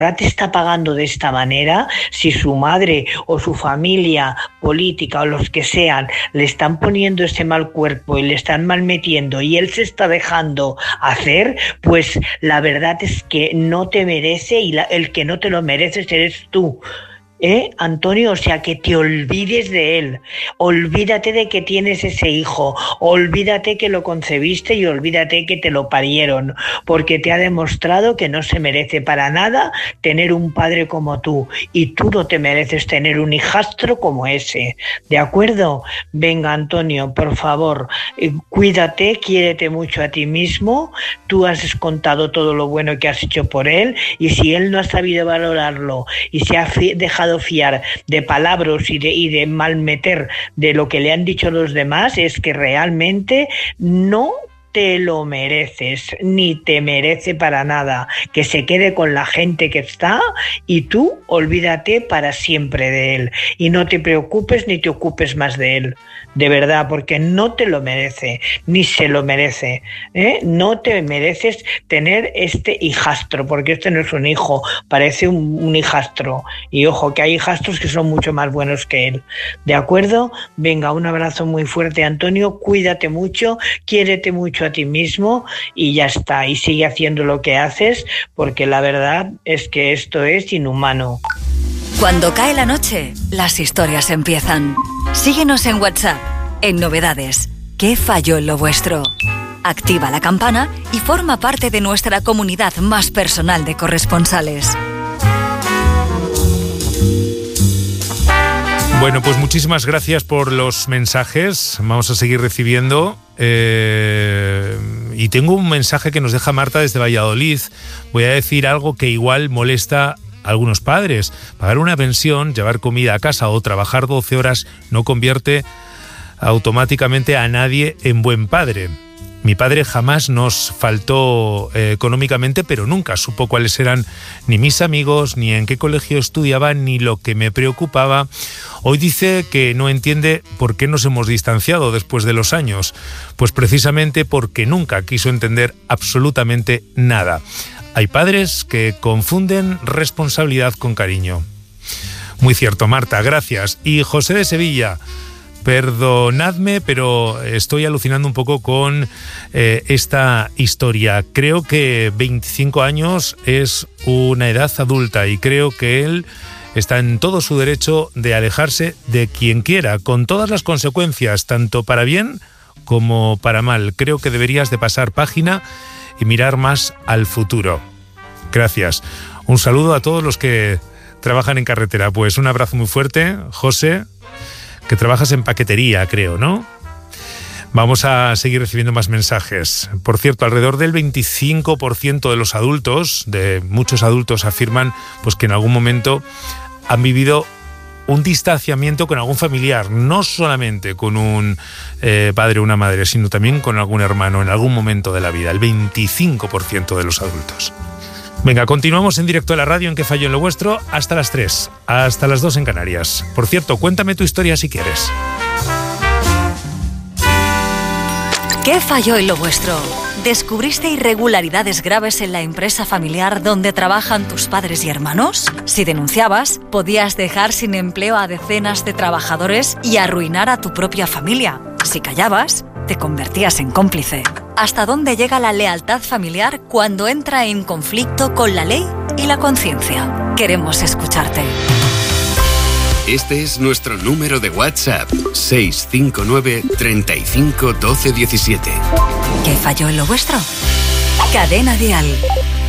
te está pagando de esta manera, si su madre o su familia política o los que sean le están poniendo ese mal cuerpo y le están malmetiendo y él se está dejando hacer, pues la verdad es que no te merece y el que no te lo mereces eres tú. Antonio, o sea, que te olvides de él, olvídate de que tienes ese hijo, olvídate que lo concebiste y olvídate que te lo parieron, porque te ha demostrado que no se merece para nada tener un padre como tú, y tú no te mereces tener un hijastro como ese, ¿de acuerdo? Venga, Antonio, por favor, cuídate, quiérete mucho a ti mismo, tú has contado todo lo bueno que has hecho por él, y si él no ha sabido valorarlo y se ha dejado fiar de palabras y de malmeter de lo que le han dicho los demás, es que realmente no te lo mereces, ni te merece para nada, que se quede con la gente que está y tú olvídate para siempre de él y no te preocupes ni te ocupes más de él, de verdad, porque no te lo merece, ni se lo merece, no te mereces tener este hijastro, porque este no es un hijo, parece un hijastro, y ojo que hay hijastros que son mucho más buenos que él, ¿de acuerdo? Venga, un abrazo muy fuerte, Antonio, cuídate mucho, quiérete mucho a ti mismo y ya está, y sigue haciendo lo que haces, porque la verdad es que esto es inhumano. Cuando cae la noche, las historias empiezan. Síguenos en WhatsApp, en Novedades. ¿Qué falló en lo vuestro? Activa la campana y forma parte de nuestra comunidad más personal de corresponsales. Bueno, pues muchísimas gracias por los mensajes. Vamos a seguir recibiendo. Y tengo un mensaje que nos deja Marta desde Valladolid. Voy a decir algo que igual molesta a algunos padres. Pagar una pensión, llevar comida a casa o trabajar 12 horas no convierte automáticamente a nadie en buen padre. Mi padre jamás nos faltó económicamente, pero nunca supo cuáles eran ni mis amigos, ni en qué colegio estudiaban, ni lo que me preocupaba. Hoy dice que no entiende por qué nos hemos distanciado después de los años. Pues precisamente porque nunca quiso entender absolutamente nada. Hay padres que confunden responsabilidad con cariño. Muy cierto, Marta, gracias. Y José de Sevilla... Perdonadme, pero estoy alucinando un poco con esta historia. Creo que 25 años es una edad adulta y creo que él está en todo su derecho de alejarse de quien quiera, con todas las consecuencias, tanto para bien como para mal. Creo que deberías de pasar página y mirar más al futuro. Gracias. Un saludo a todos los que trabajan en carretera. Pues un abrazo muy fuerte, José, que trabajas en paquetería, creo, ¿no? Vamos a seguir recibiendo más mensajes. Por cierto, alrededor del 25% de los adultos, de muchos adultos, afirman pues que en algún momento han vivido un distanciamiento con algún familiar, no solamente con un padre o una madre, sino también con algún hermano en algún momento de la vida, el 25% de los adultos. Venga, continuamos en directo a la radio en ¿Qué falló en lo vuestro? Hasta las 3, hasta las 2 en Canarias. Por cierto, cuéntame tu historia si quieres. ¿Qué falló en lo vuestro? ¿Descubriste irregularidades graves en la empresa familiar donde trabajan tus padres y hermanos? Si denunciabas, podías dejar sin empleo a decenas de trabajadores y arruinar a tu propia familia. Si callabas, te convertías en cómplice. ¿Hasta dónde llega la lealtad familiar cuando entra en conflicto con la ley y la conciencia? Queremos escucharte. Este es nuestro número de WhatsApp, 659 35 12 17. ¿Qué falló en lo vuestro? Cadena Dial.